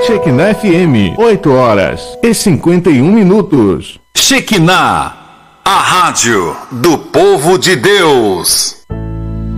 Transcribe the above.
Shekinah FM, 8h51. Shekinah, a rádio do povo de Deus.